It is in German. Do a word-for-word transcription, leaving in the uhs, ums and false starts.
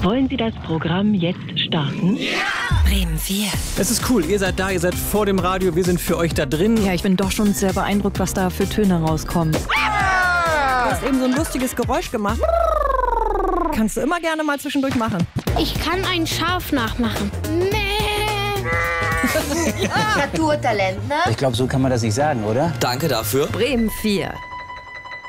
Wollen Sie das Programm jetzt starten? Ja! Bremen vier. Es ist cool, ihr seid da, ihr seid vor dem Radio, wir sind für euch da drin. Ja, ich bin doch schon sehr beeindruckt, was da für Töne rauskommen. Du hast eben so ein lustiges Geräusch gemacht. Kannst du immer gerne mal zwischendurch machen. Ich kann ein Schaf nachmachen. Naturtalent, ne? Ich glaube, so kann man das nicht sagen, oder? Danke dafür. Bremen vier.